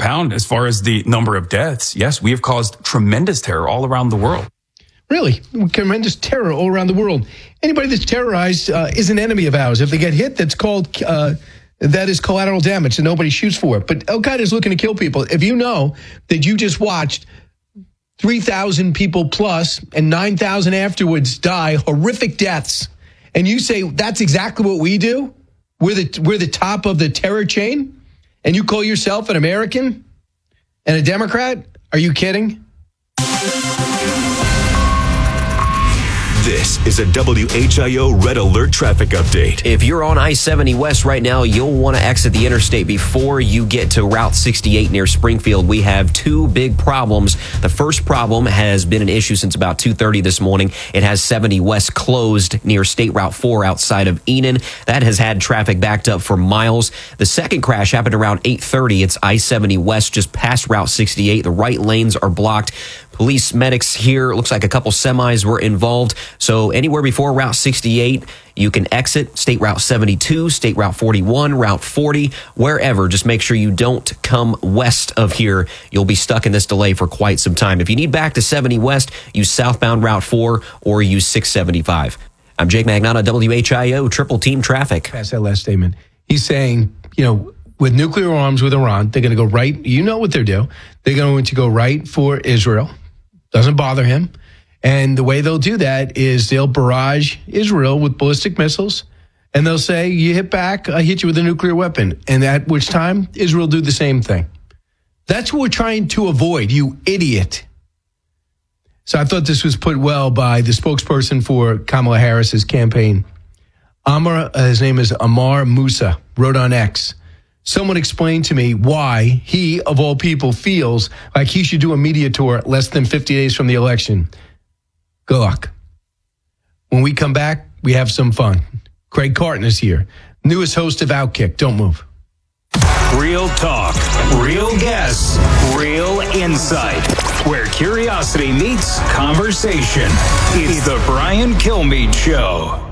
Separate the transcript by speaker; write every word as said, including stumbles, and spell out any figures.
Speaker 1: pound as far as the number of deaths. Yes, we have caused tremendous terror all around the world.
Speaker 2: Really? Tremendous terror all around the world. Anybody that's terrorized uh, is an enemy of ours. If they get hit, that's called, uh, that is collateral damage, and nobody shoots for it. But Al-Qaeda is looking to kill people. If you know that you just watched three thousand people plus and nine thousand afterwards die, horrific deaths, and you say that's exactly what we do, we're the, we're the top of the terror chain, and you call yourself an American and a Democrat? Are you kidding?
Speaker 3: This is a W H I O Red Alert traffic update.
Speaker 4: If you're on I seventy West right now, you'll want to exit the interstate before you get to Route sixty-eight near Springfield. We have two big problems. The first problem has been an issue since about two thirty this morning. It has seventy West closed near State Route four outside of Enon. That has had traffic backed up for miles. The second crash happened around eight thirty. It's I seventy West just past Route sixty-eight. The right lanes are blocked. Police, medics here. Looks like a couple semis were involved. So anywhere before Route sixty-eight, you can exit State Route seventy-two, State Route forty-one, Route forty, wherever. Just make sure you don't come west of here. You'll be stuck in this delay for quite some time. If you need back to seventy West, use southbound Route four or use six seventy-five. I'm Jake Magnotta, W H I O Triple Team Traffic.
Speaker 2: Pass that last statement. He's saying, you know, with nuclear arms with Iran, they're going to go right. You know what they're doing. They're going to go right for Israel. Doesn't bother him. And the way they'll do that is they'll barrage Israel with ballistic missiles, and they'll say, you hit back, I hit you with a nuclear weapon. And at which time, Israel do the same thing. That's what we're trying to avoid, you idiot. So I thought this was put well by the spokesperson for Kamala Harris's campaign. Amar, uh, his name is Amar Musa, wrote on X. Someone explained to me why he, of all people, feels like he should do a media tour less than fifty days from the election. Good luck. When we come back, we have some fun. Craig Carton is here, newest host of Outkick. Don't move.
Speaker 5: Real talk, real guests, real insight. Where curiosity meets conversation. It's the Brian Kilmeade Show.